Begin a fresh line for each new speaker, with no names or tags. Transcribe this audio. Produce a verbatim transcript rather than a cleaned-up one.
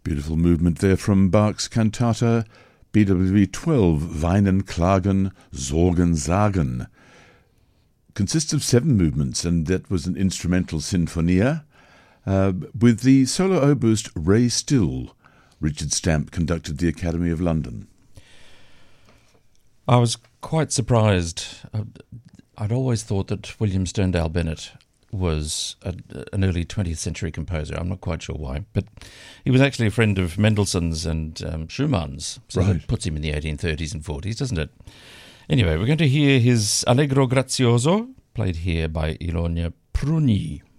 Beautiful movement there from Bach's cantata B W V twelve, Weinen, Klagen, Sorgen, Sagen. Consists of seven movements, and that was an instrumental sinfonia. Uh, with the solo oboist Ray Still, Richard Stamp conducted the Academy of London.
I was quite surprised. I'd always thought that William Sterndale Bennett was a, an early twentieth century composer. I'm not quite sure why, but he was actually a friend of Mendelssohn's and um, Schumann's, so
right.
That puts him in the eighteen thirties and forties, doesn't it? Anyway, we're going to hear his Allegro Grazioso, played here by Ilona Pruni.